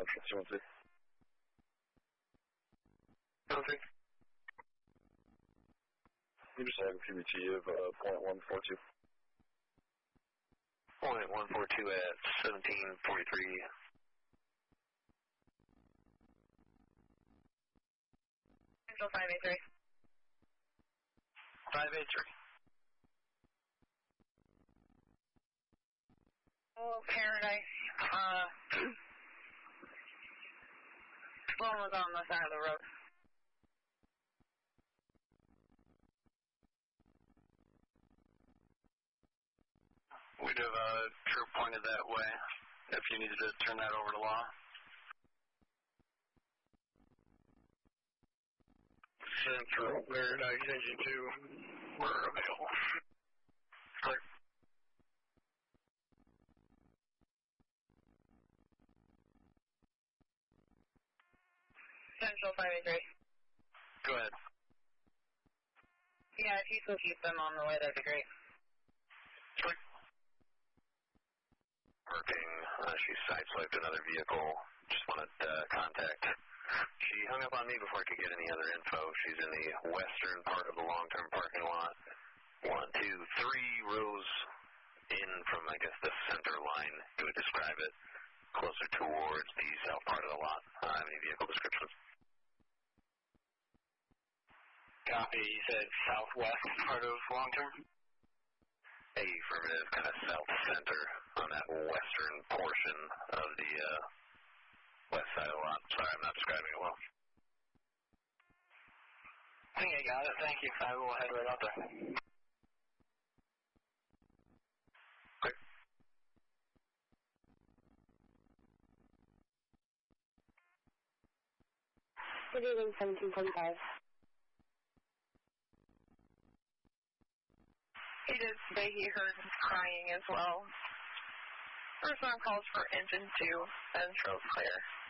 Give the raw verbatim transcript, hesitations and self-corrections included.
Central two one three. two one three. You just have a P B T of uh, point one four two. Point one four two at seventeen forty-three. Central five eight three. five eight three. Oh, Paradise. Uh, phone was on the side of the road. We'd have a troop pointed that way if you needed to turn that over to law. Central, Paradise Engine two, we're available. Clear. Central five eight three. Go ahead. Yeah, if you could keep them on the way, that'd be great. Clear. Working. Uh, she sideswiped another vehicle. Just wanted uh, contact. She hung up on me before I could get any other info. She's in the western part of the long-term parking lot. One, two, three rows in from, I guess, the center line. You would describe it closer towards the south part of the lot. Uh, any vehicle descriptions? Copy. You said southwest part of long-term? Affirmative, kind of south center on that western portion of the uh, west side of the lot. Sorry, I'm not describing it well. I think I got it. Thank you. I will head right out there. Clear. Good evening, seventeen forty-five. He did say he heard crying as well. First one calls for engine two, Central's clear.